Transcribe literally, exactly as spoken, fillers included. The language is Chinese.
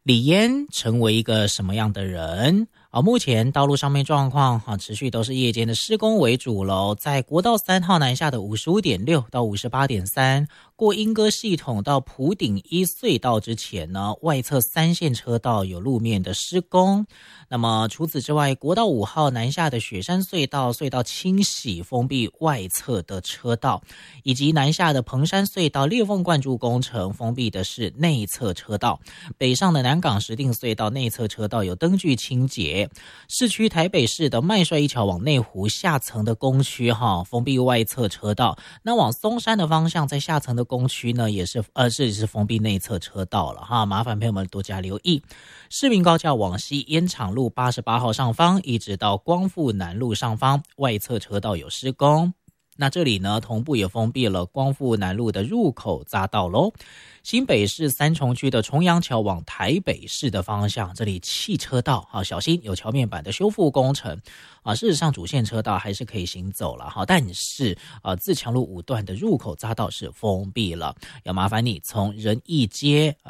李嫣成为一个什么样的人？啊，目前道路上面状况啊，持续都是夜间的施工为主喽。在国道三号南下的五十五点六到五十八点三，过莺歌系统到埔顶一隧道之前呢，外侧三线车道有路面的施工。那么除此之外，国道五号南下的雪山隧道隧道清洗封闭外侧的车道，以及南下的彭山隧道裂缝灌注工程封闭的是内侧车道。北上的南港石碇隧道内侧车道有灯具清洁。市区台北市的麦帅一桥往内湖下层的工区哈，封闭外侧车道。那往松山的方向，在下层的工区呢，也是呃这里是封闭内侧车道了哈，麻烦朋友们多加留意。市民高架往西烟厂路八十八号上方，一直到光复南路上方，外侧车道有施工。那这里呢，同步也封闭了光复南路的入口匝道咯。新北市三重区的重阳桥往台北市的方向，这里汽车道啊，小心有桥面板的修复工程啊。事实上，主线车道还是可以行走了哈，但是啊，自强路五段的入口匝道是封闭了，要麻烦你从仁义街